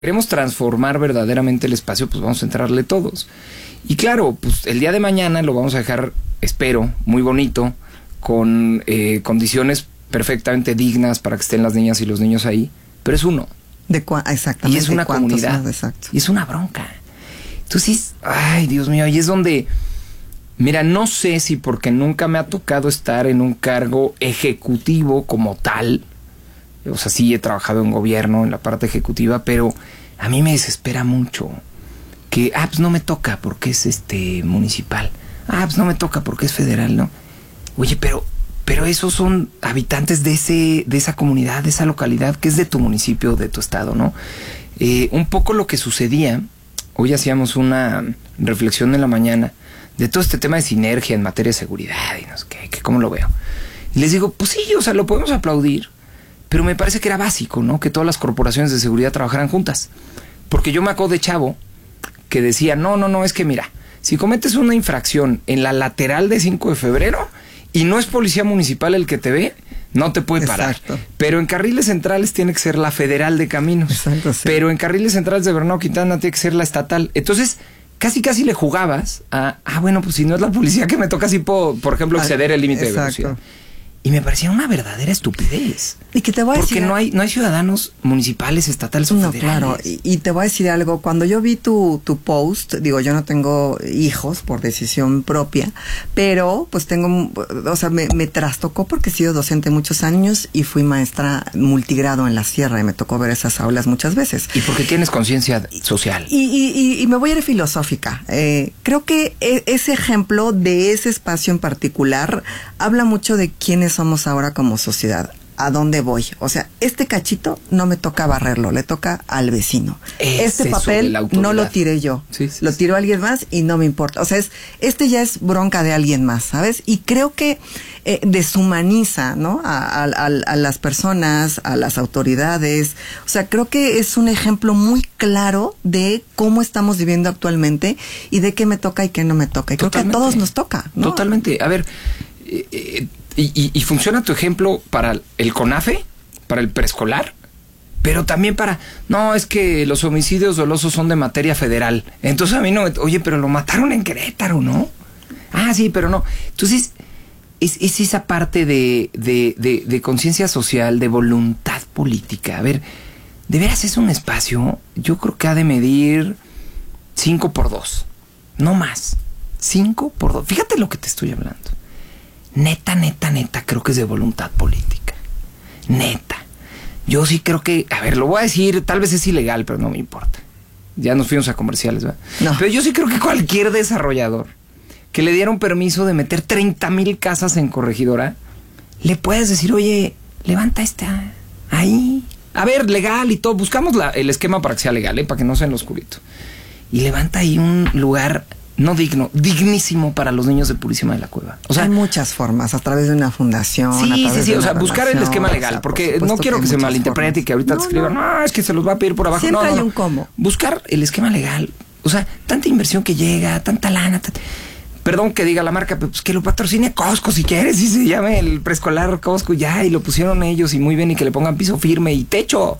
queremos transformar verdaderamente el espacio, pues vamos a entrarle todos. Y claro, pues el día de mañana lo vamos a dejar, espero, muy bonito, con condiciones perfectamente dignas para que estén las niñas y los niños ahí, pero es uno. Exactamente. Y es una comunidad. Exacto. Y es una bronca. Entonces, ay, Dios mío, ahí es donde, mira, no sé si porque nunca me ha tocado estar en un cargo ejecutivo como tal. O sea, sí he trabajado en gobierno, en la parte ejecutiva, pero a mí me desespera mucho que, pues no me toca porque es municipal. Pues no me toca porque es federal, ¿no? Oye, pero esos son habitantes de esa comunidad, de esa localidad, que es de tu municipio, de tu estado, ¿no? Un poco lo que sucedía, hoy hacíamos una reflexión en la mañana de todo este tema de sinergia en materia de seguridad y no sé qué, que cómo lo veo. Y les digo, pues sí, o sea, lo podemos aplaudir, pero me parece que era básico, ¿no? Que todas las corporaciones de seguridad trabajaran juntas. Porque yo me acuerdo de chavo que decía, no, es que mira, si cometes una infracción en la lateral de 5 de febrero y no es policía municipal el que te ve, no te puede parar. Exacto. Pero en carriles centrales tiene que ser la federal de caminos. Exacto, sí. Pero en carriles centrales de Bernardo Quintana tiene que ser la estatal. Entonces, casi le jugabas a, bueno, pues si no es la policía que me toca, así puedo, por ejemplo, exceder el límite de velocidad. Y me parecía una verdadera estupidez. Y que te voy a decir... Porque no hay ciudadanos municipales, estatales o federales. Claro, y te voy a decir algo. Cuando yo vi tu post, digo, yo no tengo hijos por decisión propia, pero pues tengo, o sea, me trastocó porque he sido docente muchos años y fui maestra multigrado en la sierra y me tocó ver esas aulas muchas veces. Y porque tienes conciencia social. Y me voy a ir filosófica. Creo que ese ejemplo de ese espacio en particular habla mucho de quiénes somos ahora como sociedad. ¿A dónde voy? O sea, este cachito no me toca barrerlo, le toca al vecino. Este papel no lo tiré yo, lo tiró alguien más y no me importa. O sea, ya es bronca de alguien más, ¿sabes? Y creo que deshumaniza, ¿no? A las personas, a las autoridades. O sea, creo que es un ejemplo muy claro de cómo estamos viviendo actualmente y de qué me toca y qué no me toca. Y creo que a todos nos toca, ¿no? Totalmente. A ver, y funciona tu ejemplo para el CONAFE, para el preescolar, pero también para, no, es que los homicidios dolosos son de materia federal. Entonces a mí no, oye, pero lo mataron en Querétaro, ¿no? Sí, pero no. Entonces, es esa parte de conciencia social, de voluntad política. A ver, de veras es un espacio, yo creo que ha de medir 5x2, no más. 5x2. Fíjate lo que te estoy hablando. Neta, creo que es de voluntad política. Neta. Yo sí creo que, a ver, lo voy a decir, tal vez es ilegal, pero no me importa. Ya nos fuimos a comerciales, ¿verdad? No. Pero yo sí creo que cualquier desarrollador que le dieron permiso de meter 30,000 casas en Corregidora, le puedes decir, oye, levanta ahí. A ver, legal y todo. Buscamos el esquema para que sea legal, para que no sea en lo oscurito. Y levanta ahí un lugar... no digno, dignísimo para los niños de Purísima de la Cueva. O sea, hay muchas formas, a través de una fundación. Sí, o sea, buscar el esquema legal, o sea, porque no quiero que se malinterprete y que ahorita te escriban, no, es que se los va a pedir por abajo. Siempre hay un cómo. Buscar el esquema legal. O sea, tanta inversión que llega, tanta lana, perdón que diga la marca, pero pues que lo patrocine Costco si quieres, y se llame el preescolar Costco ya, y lo pusieron ellos y muy bien, y que le pongan piso firme y techo,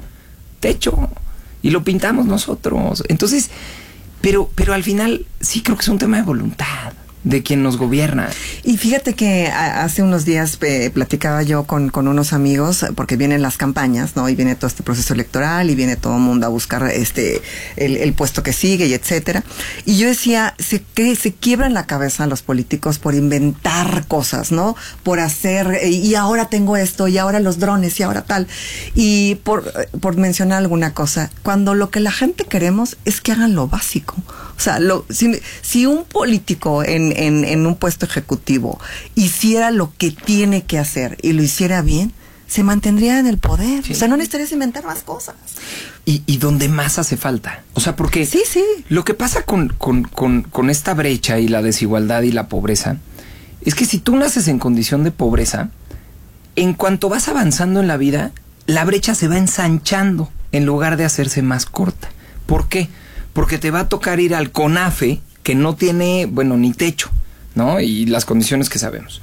y lo pintamos nosotros. Entonces... Pero al final sí creo que es un tema de voluntad de quien nos gobierna. Y fíjate que hace unos días platicaba yo con unos amigos, porque vienen las campañas, ¿no? Y viene todo este proceso electoral y viene todo el mundo a buscar el puesto que sigue y etcétera. Y yo decía, se quiebran la cabeza los políticos por inventar cosas, ¿no? Por hacer, y ahora tengo esto, y ahora los drones, y ahora tal. Y por mencionar alguna cosa, cuando lo que la gente queremos es que hagan lo básico. O sea, si un político en un puesto ejecutivo hiciera lo que tiene que hacer y lo hiciera bien, se mantendría en el poder. Sí. O sea, no necesitarías inventar más cosas. Y donde más hace falta. O sea, porque sí. Lo que pasa con esta brecha y la desigualdad y la pobreza es que si tú naces en condición de pobreza, en cuanto vas avanzando en la vida, la brecha se va ensanchando en lugar de hacerse más corta. ¿Por qué? Porque te va a tocar ir al CONAFE, que no tiene, ni techo, ¿no? Y las condiciones que sabemos.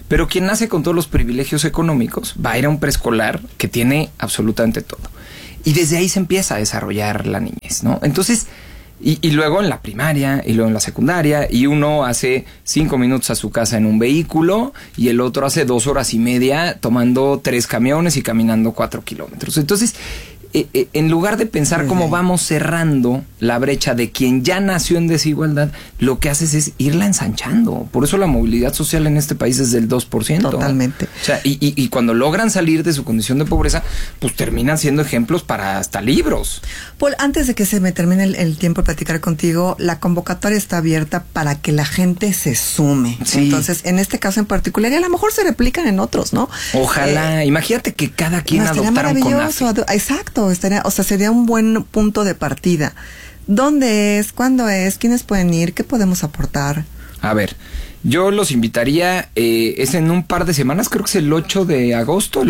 Pero quien nace con todos los privilegios económicos va a ir a un preescolar que tiene absolutamente todo. Y desde ahí se empieza a desarrollar la niñez, ¿no? Entonces, y luego en la primaria, y luego en la secundaria, y uno hace 5 minutos a su casa en un vehículo, y el otro hace 2 horas y media tomando 3 camiones y caminando 4 kilómetros. Entonces, en lugar de pensar cómo vamos cerrando la brecha de quien ya nació en desigualdad, lo que haces es irla ensanchando. Por eso la movilidad social en este país es del 2%. Totalmente. O sea, y cuando logran salir de su condición de pobreza, pues terminan siendo ejemplos para hasta libros. Paul, antes de que se me termine el tiempo de platicar contigo, la convocatoria está abierta para que la gente se sume. Sí. Entonces, en este caso en particular, y a lo mejor se replican en otros, ¿no? Ojalá. Imagínate que cada quien adoptara un CONAFE. Exacto. Sería un buen punto de partida. ¿Dónde es? ¿Cuándo es? ¿Quiénes pueden ir? ¿Qué podemos aportar? A ver, yo los invitaría, es en un par de semanas, creo que es el 8 de agosto,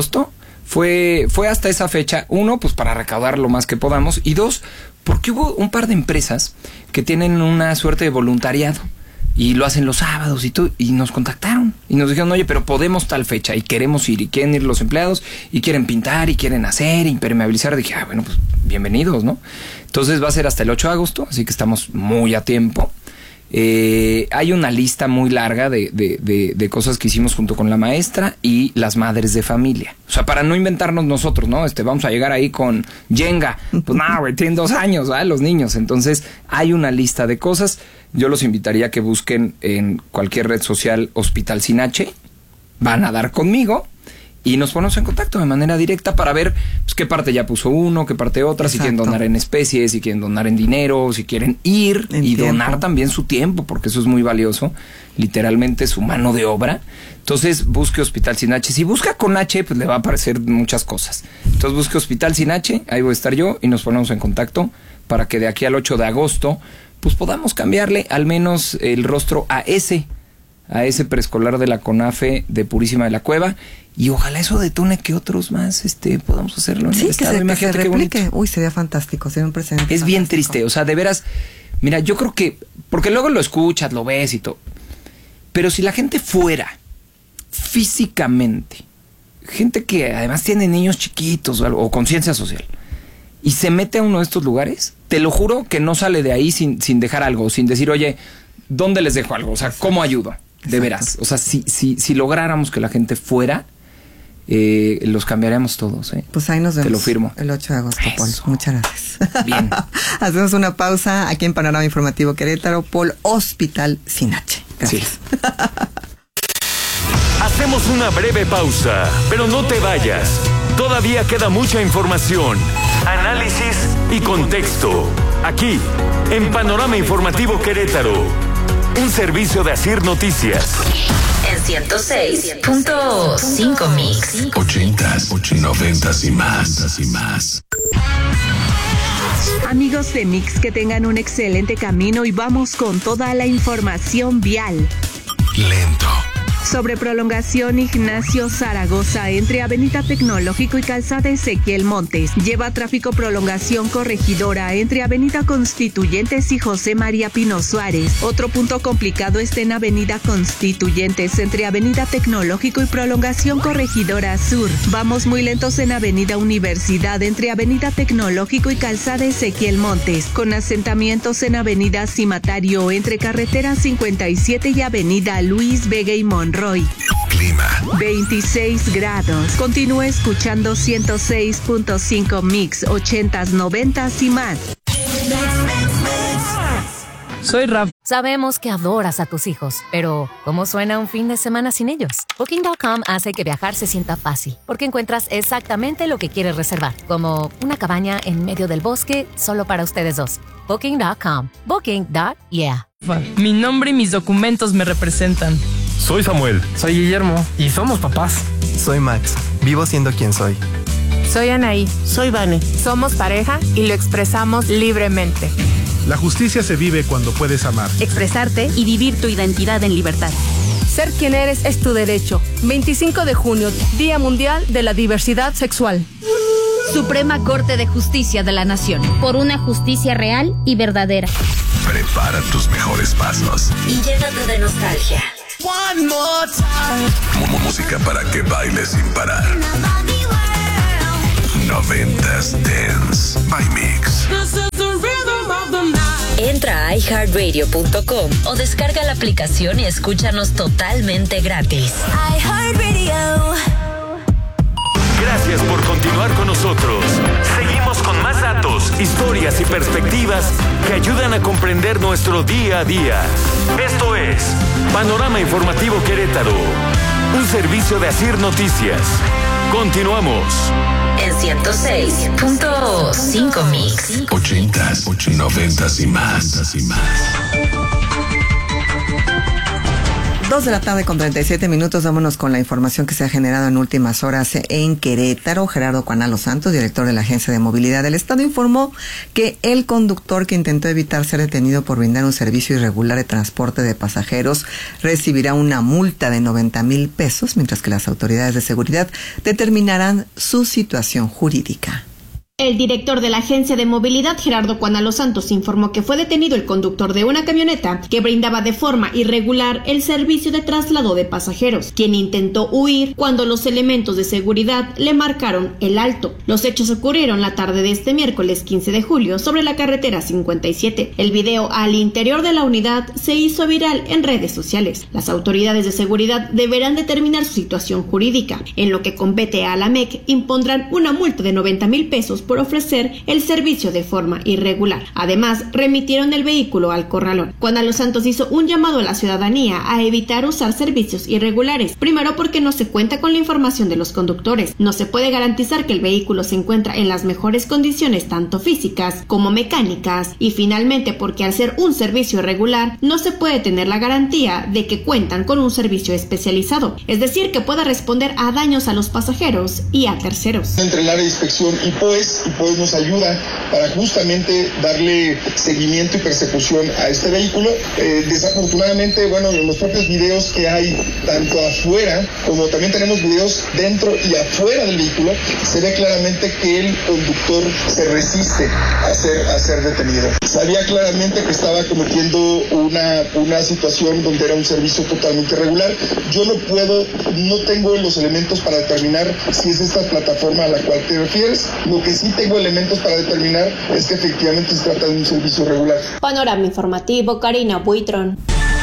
Fue hasta esa fecha, 1, pues para recaudar lo más que podamos, y 2, porque hubo un par de empresas que tienen una suerte de voluntariado. Y lo hacen los sábados y todo, y nos contactaron y nos dijeron, oye, pero podemos tal fecha y queremos ir, y quieren ir los empleados, y quieren pintar, y quieren hacer, impermeabilizar. Dije, bueno, pues bienvenidos, ¿no? Entonces va a ser hasta el 8 de agosto, así que estamos muy a tiempo. Hay una lista muy larga de cosas que hicimos junto con la maestra y las madres de familia. O sea, para no inventarnos nosotros, ¿no? Vamos a llegar ahí con Jenga. Pues no, güey, tienen 2 años, ¿verdad? Los niños. Entonces, hay una lista de cosas. Yo los invitaría a que busquen en cualquier red social Hospital Sin H. Van a dar conmigo y nos ponemos en contacto de manera directa para ver pues, qué parte ya puso uno, qué parte otra. Exacto. Si quieren donar en especies, si quieren donar en dinero, si quieren ir y donar también su tiempo, porque eso es muy valioso, literalmente su mano de obra. Entonces busque Hospital Sin H. Si busca con H, pues le va a aparecer muchas cosas. Entonces busque Hospital Sin H, ahí voy a estar yo y nos ponemos en contacto para que de aquí al 8 de agosto pues podamos cambiarle al menos el rostro a ese preescolar de la CONAFE de Purísima de la Cueva, y ojalá eso detone que otros más podamos hacerlo en el estado. Imagínate que se replique. Uy, sería fantástico, sería un precedente. Es fantástico. bien triste, o sea, de veras, mira, yo creo que, porque luego lo escuchas, lo ves y todo, pero si la gente fuera físicamente, gente que además tiene niños chiquitos o conciencia social, y se mete a uno de estos lugares, te lo juro que no sale de ahí sin dejar algo, sin decir, oye, ¿dónde les dejo algo? O sea, ¿cómo ayudo? De veras. O sea, si lográramos que la gente fuera, los cambiaríamos todos. Pues ahí nos vemos. Te lo firmo. El 8 de agosto, Paul. Muchas gracias. Bien. Hacemos una pausa aquí en Panorama Informativo Querétaro. Paul, Hospital Sin H. Gracias. Sí. Hacemos una breve pausa, pero no te vayas. Todavía queda mucha información, análisis y contexto. Aquí, en Panorama Informativo Querétaro. Un servicio de Asir Noticias. En 106.5 Mix. 80s, 90s y más. Amigos de Mix, que tengan un excelente camino y vamos con toda la información vial. Lento. Sobre prolongación Ignacio Zaragoza entre Avenida Tecnológico y Calzada Ezequiel Montes. Lleva tráfico prolongación Corregidora entre Avenida Constituyentes y José María Pino Suárez. Otro punto complicado está en Avenida Constituyentes entre Avenida Tecnológico y prolongación Corregidora Sur. Vamos muy lentos en Avenida Universidad entre Avenida Tecnológico y Calzada Ezequiel Montes. Con asentamientos en Avenida Cimatario entre Carretera 57 y Avenida Luis Vega y Monroy. Clima. 26 grados. Continúa escuchando 106.5 Mix, 80s, 90s y más. Soy Raf. Sabemos que adoras a tus hijos, pero ¿cómo suena un fin de semana sin ellos? Booking.com hace que viajar se sienta fácil, porque encuentras exactamente lo que quieres reservar, como una cabaña en medio del bosque solo para ustedes dos. Booking.com. Booking.yeah. Mi nombre y mis documentos me representan. Soy Samuel. Soy Guillermo y somos papás. Soy Max, vivo siendo quien soy. Soy Anaí. Soy Vane. Somos pareja y lo expresamos libremente. La justicia se vive cuando puedes amar, expresarte y vivir tu identidad en libertad. Ser quien eres es tu derecho. 25 de junio, Día Mundial de la Diversidad Sexual. Suprema Corte de Justicia de la Nación. Por una justicia real y verdadera. Prepara tus mejores pasos y llénate de nostalgia. Música para que bailes sin parar. 90s Dance by Mix. Entra a iHeartRadio.com o descarga la aplicación y escúchanos totalmente gratis. iHeartRadio. Gracias por continuar con nosotros. Seguimos con más datos, historias y perspectivas que ayudan a comprender nuestro día a día. Esto es Panorama Informativo Querétaro, un servicio de Asir Noticias. Continuamos. En 106.5 Mix. 80s, 90s y más. 2 de la tarde con 37 minutos. Vámonos con la información que se ha generado en últimas horas en Querétaro. Gerardo Cuanalo Santos, director de la Agencia de Movilidad del Estado, informó que el conductor que intentó evitar ser detenido por brindar un servicio irregular de transporte de pasajeros recibirá una multa de 90,000 pesos, mientras que las autoridades de seguridad determinarán su situación jurídica. El director de la Agencia de Movilidad, Gerardo Cuanalo Santos, informó que fue detenido el conductor de una camioneta que brindaba de forma irregular el servicio de traslado de pasajeros, quien intentó huir cuando los elementos de seguridad le marcaron el alto. Los hechos ocurrieron la tarde de este miércoles 15 de julio sobre la carretera 57. El video al interior de la unidad se hizo viral en redes sociales. Las autoridades de seguridad deberán determinar su situación jurídica. En lo que compete a la MEC, impondrán una multa de 90,000 pesos por ofrecer el servicio de forma irregular. Además, remitieron el vehículo al corralón. Cuanalo Santos hizo un llamado a la ciudadanía a evitar usar servicios irregulares. Primero, porque no se cuenta con la información de los conductores. No se puede garantizar que el vehículo se encuentra en las mejores condiciones, tanto físicas como mecánicas. Y finalmente, porque al ser un servicio irregular, no se puede tener la garantía de que cuentan con un servicio especializado. Es decir, que pueda responder a daños a los pasajeros y a terceros. Entre el área de inspección y pues nos ayuda para justamente darle seguimiento y persecución a este vehículo. Desafortunadamente, en los propios videos que hay, tanto afuera como también tenemos videos dentro y afuera del vehículo, se ve claramente que el conductor se resiste a ser detenido. Sabía claramente que estaba cometiendo una situación donde era un servicio totalmente irregular. Yo no tengo los elementos para determinar si es esta plataforma a la cual te refieres. Lo que sí tengo elementos para determinar es que efectivamente se trata de un servicio regular. Panorama Informativo, Karina Buitrón.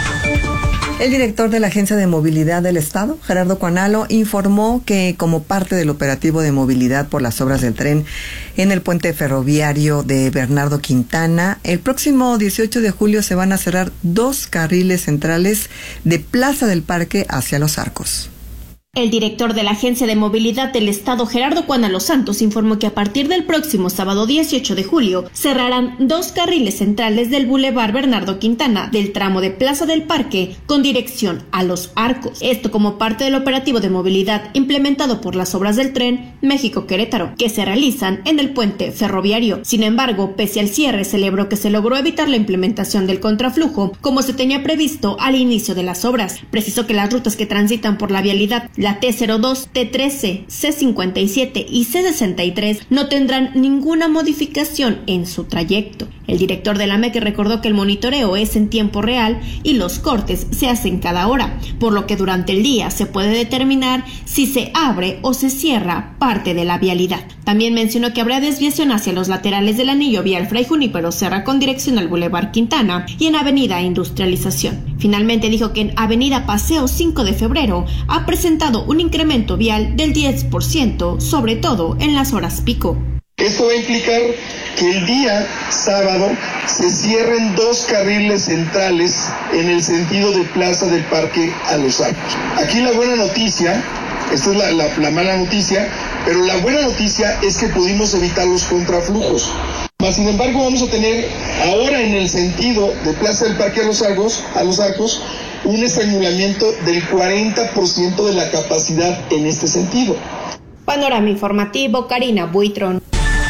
El director de la Agencia de Movilidad del Estado, Gerardo Cuanalo, informó que como parte del operativo de movilidad por las obras del tren en el puente ferroviario de Bernardo Quintana, el próximo 18 de julio se van a cerrar 2 carriles centrales de Plaza del Parque hacia Los Arcos. El director de la Agencia de Movilidad del Estado, Gerardo Cuanalo Santos, informó que a partir del próximo sábado 18 de julio cerrarán 2 carriles centrales del Boulevard Bernardo Quintana del tramo de Plaza del Parque con dirección a Los Arcos. Esto como parte del operativo de movilidad implementado por las obras del tren México-Querétaro, que se realizan en el puente ferroviario. Sin embargo, pese al cierre, celebró que se logró evitar la implementación del contraflujo como se tenía previsto al inicio de las obras. Precisó que las rutas que transitan por la vialidad, la T02, T13, C57 y C63 no tendrán ninguna modificación en su trayecto. El director de la MEC recordó que el monitoreo es en tiempo real y los cortes se hacen cada hora, por lo que durante el día se puede determinar si se abre o se cierra parte de la vialidad. También mencionó que habrá desviación hacia los laterales del anillo vial Fray Junípero Serra con dirección al Boulevard Quintana y en Avenida Industrialización. Finalmente dijo que en Avenida Paseo 5 de Febrero ha presentado un incremento vial del 10%, sobre todo en las horas pico. Esto va a implicar que el día sábado se cierren 2 carriles centrales en el sentido de Plaza del Parque a Los Arcos. Aquí la buena noticia, esta es la mala noticia, pero la buena noticia es que pudimos evitar los contraflujos. Sin embargo, vamos a tener ahora en el sentido de Plaza del Parque a Los Arcos un estrangulamiento del 40% de la capacidad en este sentido. Panorama Informativo, Karina Buitrón.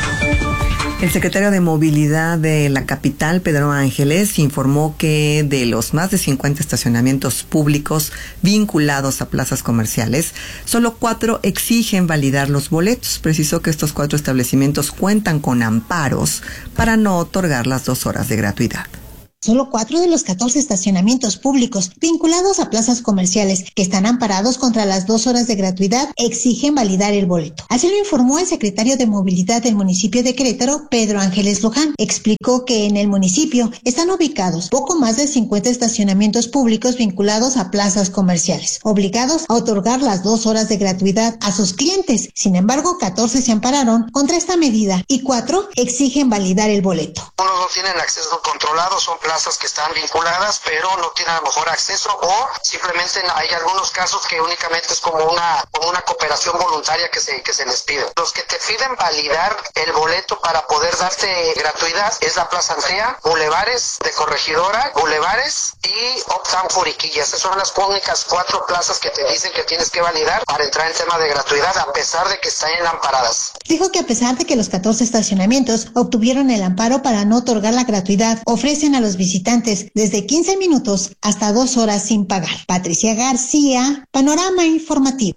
El secretario de Movilidad de la capital, Pedro Ángeles, informó que de los más de 50 estacionamientos públicos vinculados a plazas comerciales, solo 4 exigen validar los boletos. Precisó que estos 4 establecimientos cuentan con amparos para no otorgar las 2 horas de gratuidad. Solo 4 de los 14 estacionamientos públicos vinculados a plazas comerciales que están amparados contra las 2 horas de gratuidad exigen validar el boleto. Así lo informó el secretario de Movilidad del municipio de Querétaro, Pedro Ángeles Luján. Explicó que en el municipio están ubicados poco más de 50 estacionamientos públicos vinculados a plazas comerciales, obligados a otorgar las 2 horas de gratuidad a sus clientes. Sin embargo, 14 se ampararon contra esta medida y 4 exigen validar el boleto. Unos no tienen acceso controlado, son plazas que están vinculadas, pero no tienen a lo mejor acceso, o simplemente hay algunos casos que únicamente es como una cooperación voluntaria que se les pide. Los que te piden validar el boleto para poder darte gratuidad es la Plaza Antea, Bulevares de Corregidora, Bulevares y Uptown Juriquilla. Esas son las únicas 4 plazas que te dicen que tienes que validar para entrar en tema de gratuidad, a pesar de que están amparadas. Dijo que a pesar de que los 14 estacionamientos obtuvieron el amparo para no otorgar la gratuidad, ofrecen a los visitantes desde 15 minutos hasta 2 horas sin pagar. Patricia García, Panorama Informativo.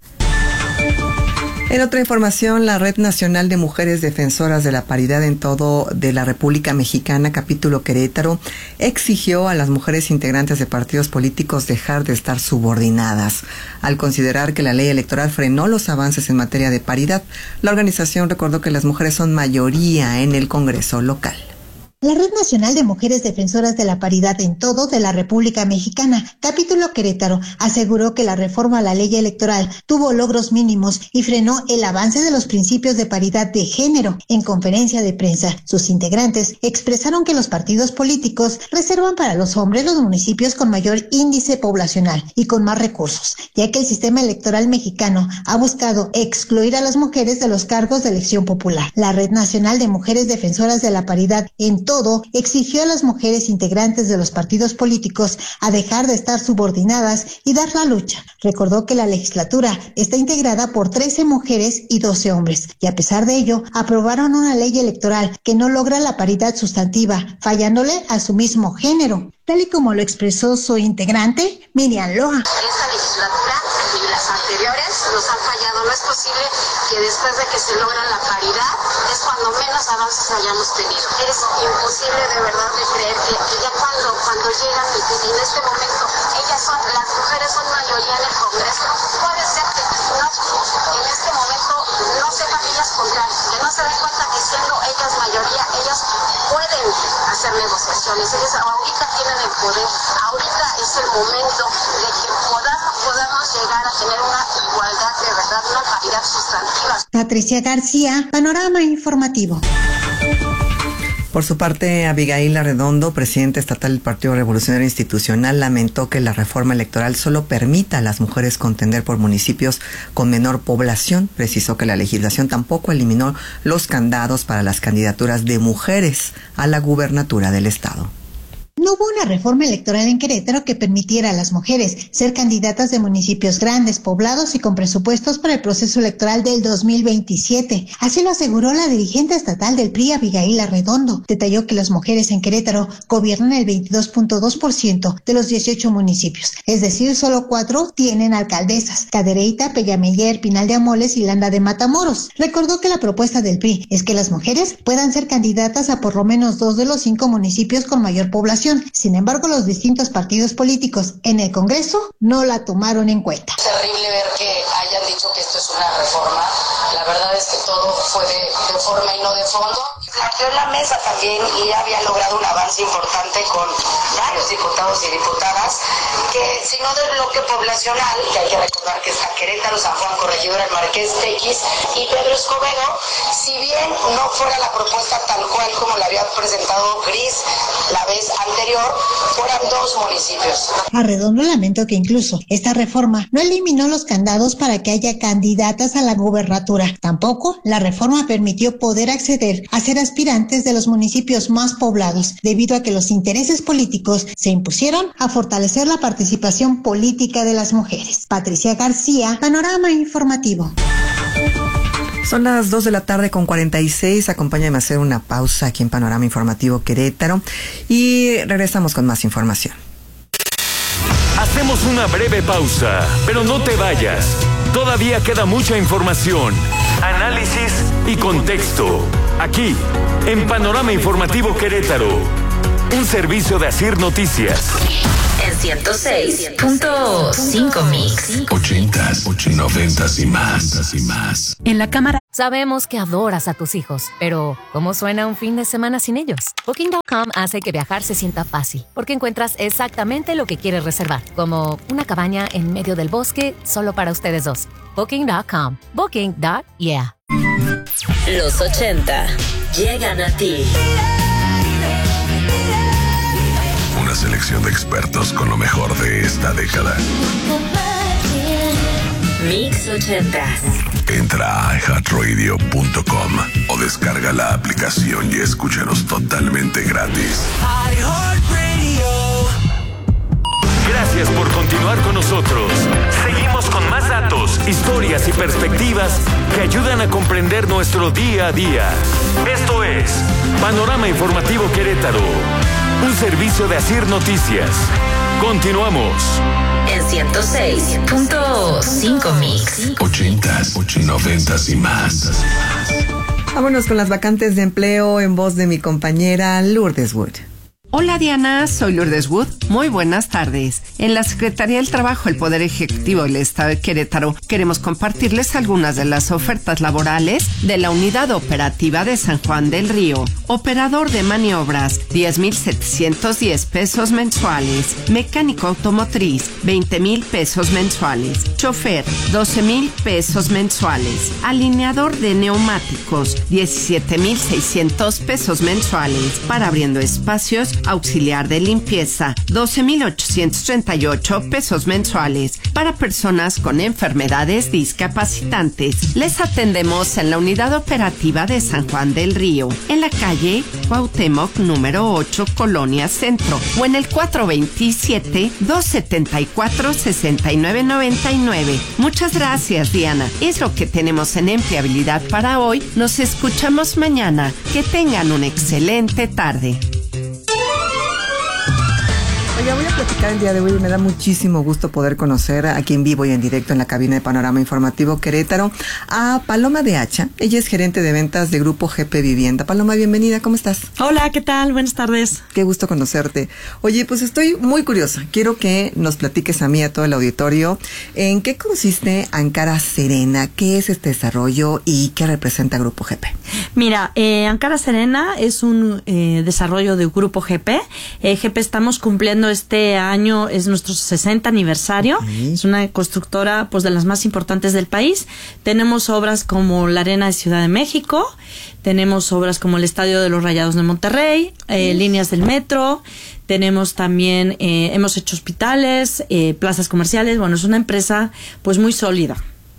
En otra información, la Red Nacional de Mujeres Defensoras de la Paridad en todo de la República Mexicana, capítulo Querétaro, exigió a las mujeres integrantes de partidos políticos dejar de estar subordinadas. Al considerar que la ley electoral frenó los avances en materia de paridad, la organización recordó que las mujeres son mayoría en el Congreso local. La Red Nacional de Mujeres Defensoras de la Paridad en todo de la República Mexicana, capítulo Querétaro, aseguró que la reforma a la ley electoral tuvo logros mínimos y frenó el avance de los principios de paridad de género. En conferencia de prensa, sus integrantes expresaron que los partidos políticos reservan para los hombres los municipios con mayor índice poblacional y con más recursos, ya que el sistema electoral mexicano ha buscado excluir a las mujeres de los cargos de elección popular. La Red Nacional de Mujeres Defensoras de la Paridad en todo exigió a las mujeres integrantes de los partidos políticos a dejar de estar subordinadas y dar la lucha. Recordó que la legislatura está integrada por 13 mujeres y 12 hombres, y a pesar de ello, aprobaron una ley electoral que no logra la paridad sustantiva, fallándole a su mismo género, tal y como lo expresó su integrante, Miriam Loa. Esta legislatura y las anteriores nos han fallado. No es posible que después de que se logra la paridad es cuando menos avances hayamos tenido. Es imposible de verdad de creer que ya cuando llegan y en este momento las mujeres son mayoría en el Congreso, puede ser que no, en este momento no sepan ellas contar, que no se den cuenta que siendo ellas mayoría, ellas pueden hacer negociaciones. Ellas ahorita tienen el poder, ahorita es el momento de que podamos llegar a tener una igualdad de verdad, una paridad sustantiva. Patricia García, Panorama Informativo. Por su parte, Abigail Arredondo, presidenta estatal del Partido Revolucionario Institucional, lamentó que la reforma electoral solo permita a las mujeres contender por municipios con menor población. Precisó que la legislación tampoco eliminó los candados para las candidaturas de mujeres a la gubernatura del estado. No hubo una reforma electoral en Querétaro que permitiera a las mujeres ser candidatas de municipios grandes, poblados y con presupuestos para el proceso electoral del 2027. Así lo aseguró la dirigente estatal del PRI, Abigail Arredondo. Detalló que las mujeres en Querétaro gobiernan el 22.2% de los 18 municipios. Es decir, solo 4 tienen alcaldesas: Cadereyta, Pellameller, Pinal de Amoles y Landa de Matamoros. Recordó que la propuesta del PRI es que las mujeres puedan ser candidatas a por lo menos 2 de los 5 municipios con mayor población. Sin embargo, los distintos partidos políticos en el Congreso no la tomaron en cuenta. Es terrible ver que hayan dicho que esto es una reforma. La verdad es que todo fue de forma y no de fondo. Planteó en la mesa también y había logrado un avance importante con varios diputados y diputadas, que si no del bloque poblacional, que hay que recordar que está Querétaro, San Juan, Corregidora, el Marqués, Tequis y Pedro Escobedo, si bien no fuera la propuesta tal cual como la había presentado Gris la vez anterior, fueran 2 municipios. Arredondo lamentó que incluso esta reforma no eliminó los candados para que haya candidatas a la gubernatura. Tampoco la reforma permitió poder acceder a ser aspirantes de los municipios más poblados, debido a que los intereses políticos se impusieron a fortalecer la participación política de las mujeres. Patricia García, Panorama Informativo. Son las 2 de la tarde con 46. Acompáñame a hacer una pausa aquí en Panorama Informativo Querétaro y regresamos con más información. Hacemos una breve pausa, pero no te vayas. Todavía queda mucha información, análisis y contexto. Aquí, en Panorama Informativo Querétaro. un servicio de Asir Noticias. En 106.5 Mix. 80s, 90s y más. En la cámara. Sabemos que adoras a tus hijos, pero ¿cómo suena un fin de semana sin ellos? Booking.com hace que viajar se sienta fácil, porque encuentras exactamente lo que quieres reservar, como una cabaña en medio del bosque solo para ustedes dos. Booking.com. Booking.yeah. Los 80 llegan a ti. Una selección de expertos con lo mejor de esta década. Mix 80. Entra a iHeartRadio.com o descarga la aplicación y escúchanos totalmente gratis. Gracias por continuar con nosotros. Seguimos con más datos, historias y perspectivas que ayudan a comprender nuestro día a día. Esto es Panorama Informativo Querétaro, un servicio de Asir Noticias. Continuamos. En 106.5 Mix. 80s, 90s y más. Vámonos con las vacantes de empleo en voz de mi compañera Lourdes Wood. Hola Diana, soy Lourdes Wood. Muy buenas tardes. En la Secretaría del Trabajo, el Poder Ejecutivo del Estado de Querétaro, queremos compartirles algunas de las ofertas laborales de la Unidad Operativa de San Juan del Río. Operador de maniobras, 10,710 pesos mensuales. Mecánico automotriz, 20,000 pesos mensuales. Chofer, 12,000 pesos mensuales. Alineador de neumáticos, 17,600 pesos mensuales. Para abriendo espacios, auxiliar de limpieza, 12,838 pesos mensuales. Para personas con enfermedades discapacitantes, les atendemos en la Unidad Operativa de San Juan del Río, en la calle Cuauhtémoc número 8, Colonia Centro, o en el 427-274-6999. Muchas gracias, Diana. Es lo que tenemos en empleabilidad para hoy. Nos escuchamos mañana. Que tengan una excelente tarde. Oiga, voy a platicar el día de hoy y me da muchísimo gusto poder conocer aquí en vivo y en directo en la cabina de Panorama Informativo Querétaro a Paloma de Hacha. Ella es gerente de ventas de Grupo GP Vivienda. Paloma, bienvenida, ¿cómo estás? Hola, ¿qué tal? Buenas tardes. Qué gusto conocerte. Oye, pues estoy muy curiosa. Quiero que nos platiques a mí, a todo el auditorio, en qué consiste Ankara Serena, qué es este desarrollo y qué representa Grupo GP. Mira, Ankara Serena es un desarrollo de Grupo GP. GP estamos cumpliendo este año, es nuestro 60 aniversario. Es una constructora pues de las más importantes del país. Tenemos obras como la Arena de Ciudad de México, tenemos obras como el Estadio de los Rayados de Monterrey, líneas del metro, tenemos también, hemos hecho hospitales, plazas comerciales. Bueno, es una empresa pues muy sólida.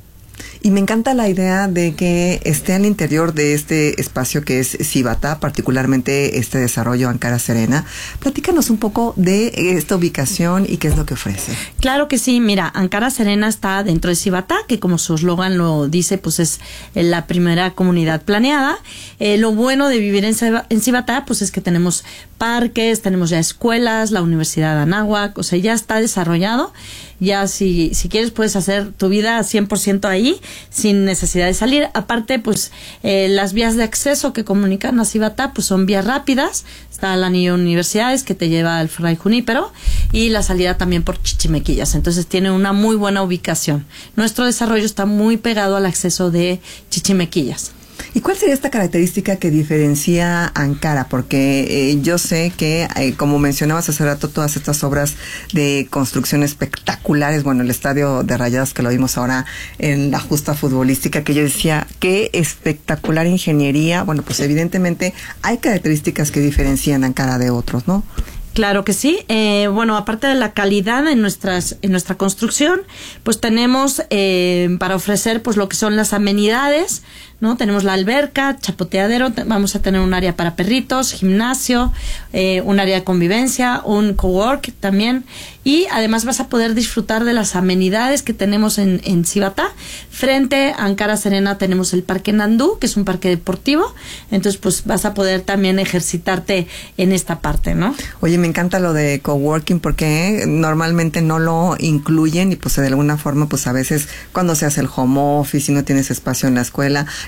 Y me encanta la idea de que esté al interior de este espacio que es Cibatá, particularmente este desarrollo Ankara Serena. Platícanos un poco de esta ubicación y qué es lo que ofrece. Claro que sí, mira, Ankara Serena está dentro de Cibatá, que como su eslogan lo dice, pues es la primera comunidad planeada. Lo bueno de vivir en Cibatá, pues es que tenemos parques, tenemos ya escuelas, la Universidad de Anáhuac, o sea, ya está desarrollado. Ya si quieres puedes hacer tu vida 100% ahí, sin necesidad de salir. Aparte, pues las vías de acceso que comunican a Cibatá pues son vías rápidas. Está el anillo de universidades que te lleva al Fray Junípero y la salida también por Chichimequillas. Entonces tiene una muy buena ubicación. Nuestro desarrollo está muy pegado al acceso de Chichimequillas. ¿Y cuál sería esta característica que diferencia a Ankara? Porque yo sé que, como mencionabas hace rato, todas estas obras de construcción espectaculares, bueno, el Estadio de Rayados que lo vimos ahora en la justa futbolística, que yo decía, qué espectacular ingeniería. Bueno, pues evidentemente hay características que diferencian a Ankara de otros, ¿no? Claro que sí. Bueno, aparte de la calidad en nuestra construcción, pues tenemos para ofrecer pues lo que son las amenidades, ¿no? Tenemos la alberca, chapoteadero, vamos a tener un área para perritos, gimnasio, un área de convivencia, un cowork también, y además vas a poder disfrutar de las amenidades que tenemos en Cibatá. Frente a Ankara Serena tenemos el Parque Nandú, que es un parque deportivo, entonces pues vas a poder también ejercitarte en esta parte, ¿no? Oye, me encanta lo de coworking porque normalmente no lo incluyen y pues de alguna forma pues a veces cuando se hace el home office y no tienes espacio en la escuela,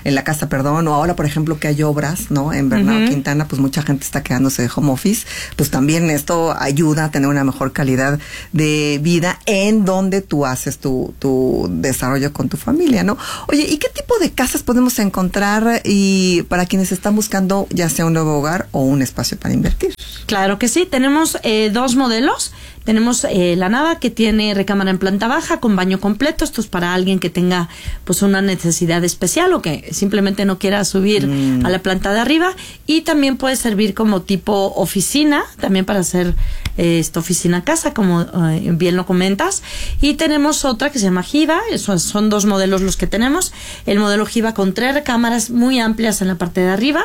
en la casa, perdón, o ahora, por ejemplo, que hay obras, ¿no? En Bernardo Quintana, pues mucha gente está quedándose de home office, pues también esto ayuda a tener una mejor calidad de vida en donde tú haces tu desarrollo con tu familia, ¿no? Oye, ¿y qué tipo de casas podemos encontrar y para quienes están buscando ya sea un nuevo hogar o un espacio para invertir? Claro que sí, tenemos 2 modelos. Tenemos la Nava, que tiene recámara en planta baja con baño completo. Esto es para alguien que tenga pues una necesidad especial o que simplemente no quiera subir a la planta de arriba. Y también puede servir como tipo oficina, también para hacer esta oficina casa, como bien lo comentas. Y tenemos otra que se llama Jiva. Son 2 modelos los que tenemos. El modelo Jiva con 3 recámaras muy amplias en la parte de arriba.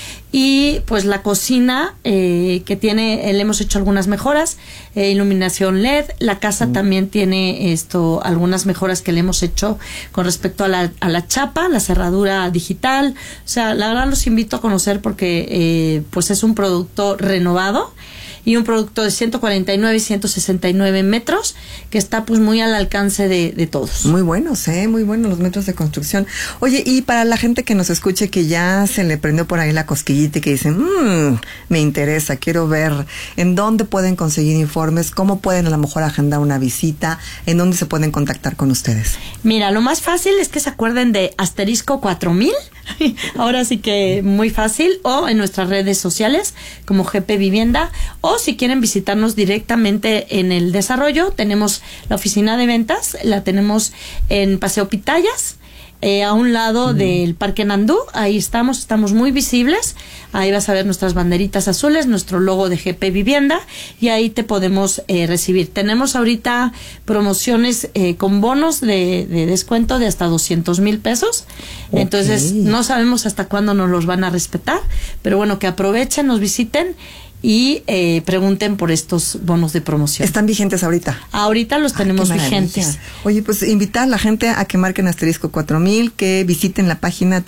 Y pues la cocina que tiene, le hemos hecho algunas mejoras, iluminación LED. La casa también tiene algunas mejoras que le hemos hecho con respecto a la chapa, la cerradura digital. O sea, la verdad los invito a conocer porque pues es un producto renovado y un producto de 149 y 169 metros que está pues muy al alcance de todos. Muy buenos, muy buenos los metros de construcción. Oye, y para la gente que nos escuche que ya se le prendió por ahí la cosquillita y que dicen, me interesa, quiero ver, ¿en dónde pueden conseguir informes? ¿Cómo pueden a lo mejor agendar una visita? ¿En dónde se pueden contactar con ustedes? Mira, lo más fácil es que se acuerden de *4000, ahora sí que muy fácil, o en nuestras redes sociales como GP Vivienda, o si quieren visitarnos directamente en el desarrollo, tenemos la oficina de ventas, la tenemos en Paseo Pitayas, a un lado del Parque Nandú. Ahí estamos muy visibles. Ahí vas a ver nuestras banderitas azules, nuestro logo de GP Vivienda, y ahí te podemos recibir. Tenemos ahorita promociones con bonos de descuento de hasta 200,000 pesos. Okay. Entonces no sabemos hasta cuándo nos los van a respetar, pero bueno, que aprovechen, nos visiten y pregunten por estos bonos de promoción. ¿Están vigentes ahorita? Ahorita los tenemos vigentes. Oye, pues invitar a la gente a que marquen *4000, que visiten la página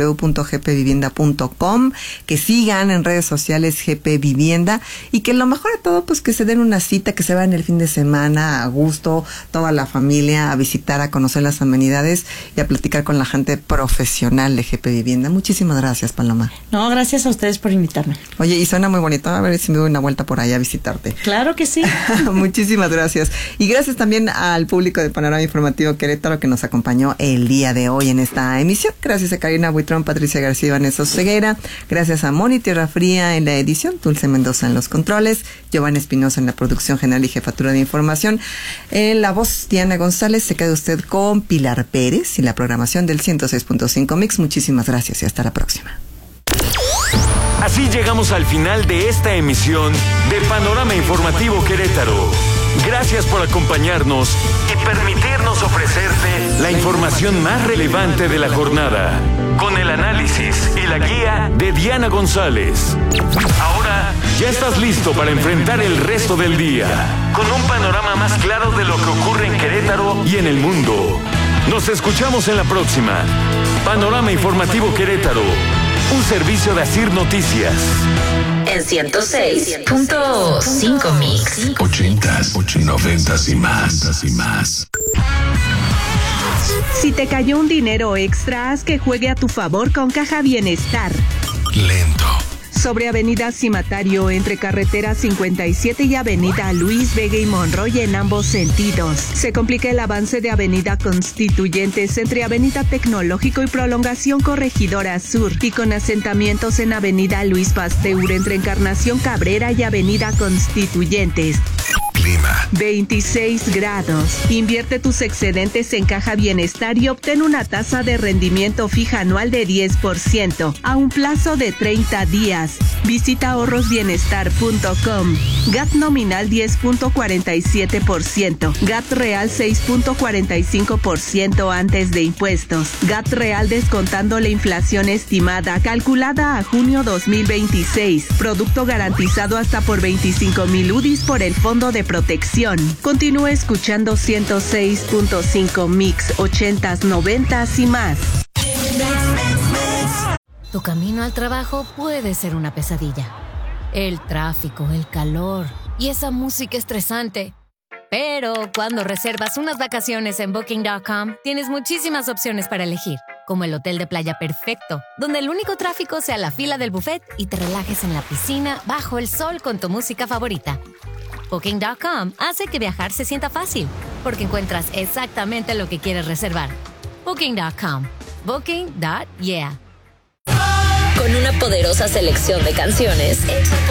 www.gpvivienda.com, que sigan en redes sociales GP Vivienda y que lo mejor de todo, pues que se den una cita, que se vayan el fin de semana a gusto, toda la familia, a visitar, a conocer las amenidades y a platicar con la gente profesional de GP Vivienda. Muchísimas gracias, Paloma. No, gracias a ustedes por invitarme. Oye, y suena muy bonito. A ver si me doy una vuelta por allá a visitarte. Claro que sí. Muchísimas gracias. Y gracias también al público de Panorama Informativo Querétaro que nos acompañó el día de hoy en esta emisión. Gracias a Karina Buitrón, Patricia García y Vanessa Ceguera. Gracias a Moni Tierra Fría en la edición, Dulce Mendoza en los controles, Giovanni Espinosa en la producción general y jefatura de información. En la voz, Diana González. Se queda usted con Pilar Pérez y la programación del 106.5 Mix. Muchísimas gracias y hasta la próxima. Así llegamos al final de esta emisión de Panorama Informativo Querétaro. Gracias por acompañarnos y permitirnos ofrecerte la información más relevante de la jornada, con el análisis y la guía de Diana González. Ahora ya estás listo para enfrentar el resto del día, con un panorama más claro de lo que ocurre en Querétaro y en el mundo. Nos escuchamos en la próxima. Panorama Informativo Querétaro, un servicio de Asir Noticias. En 106.5 Mix. 80s, 90s y más. Si te cayó un dinero extra, haz que juegue a tu favor con Caja Bienestar. Lento. Sobre Avenida Cimatario, entre Carretera 57 y Avenida Luis Vega y Monroy en ambos sentidos. Se complica el avance de Avenida Constituyentes entre Avenida Tecnológico y Prolongación Corregidora Sur, y con asentamientos en Avenida Luis Pasteur entre Encarnación Cabrera y Avenida Constituyentes. Clima. 26 grados. Invierte tus excedentes en Caja Bienestar y obtén una tasa de rendimiento fija anual de 10% a un plazo de 30 días. Visita ahorrosbienestar.com. GAT nominal 10.47%. GAT real 6.45% antes de impuestos. GAT real descontando la inflación estimada calculada a junio 2026. Producto garantizado hasta por 25,000 UDIs por el Fondo de Protección. Continúa escuchando 106.5 Mix, 80s, 90s y más. Tu camino al trabajo puede ser una pesadilla. El tráfico, el calor y esa música estresante. Pero cuando reservas unas vacaciones en Booking.com, tienes muchísimas opciones para elegir. como el hotel de playa perfecto, donde el único tráfico sea la fila del buffet y te relajes en la piscina bajo el sol con tu música favorita. Booking.com hace que viajar se sienta fácil, porque encuentras exactamente lo que quieres reservar. Booking.com. Booking.yeah. Con una poderosa selección de canciones